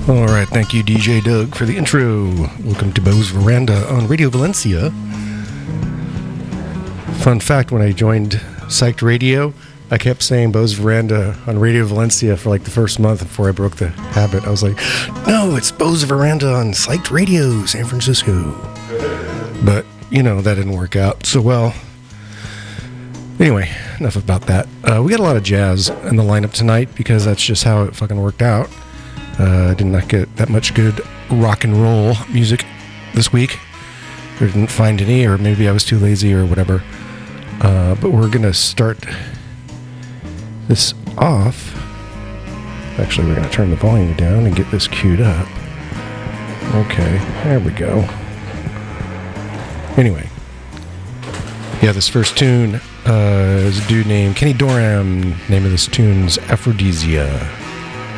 All right, thank you, DJ Doug, for the intro. Welcome to Beau's Veranda on Radio Valencia. Fun fact, when I joined Psyched Radio, I kept saying Beau's Veranda on Radio Valencia for like the first month before I broke the habit. I was like, no, it's Beau's Veranda on Psyched Radio, San Francisco. But, you know, that didn't work out so well. Anyway, enough about that. We got a lot of jazz in the lineup tonight because that's just how it fucking worked out. I did not get that much good rock and roll music this week. Or didn't find any, or maybe I was too lazy or whatever. But we're going to start this off. Actually, we're going to turn the volume down and get this queued up. Okay, there we go. Anyway. Yeah, this first tune is a dude named Kenny Dorham. Name of this tune's Aphrodisia.